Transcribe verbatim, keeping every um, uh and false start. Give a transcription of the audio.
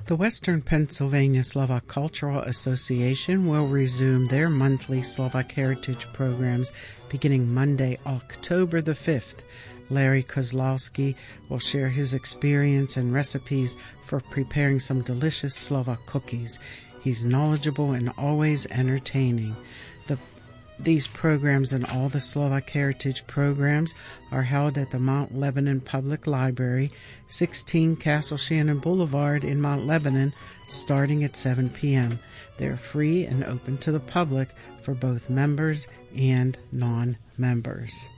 The Western Pennsylvania Slovak Cultural Association will resume their monthly Slovak Heritage programs beginning Monday, October the fifth. Larry Kozlowski will share his experience and recipes for preparing some delicious Slovak cookies. He's knowledgeable and always entertaining. The These programs and all the Slovak Heritage programs are held at the Mount Lebanon Public Library, sixteen Castle Shannon Boulevard in Mount Lebanon, starting at seven p.m. They're free and open to the public for both members and non-members.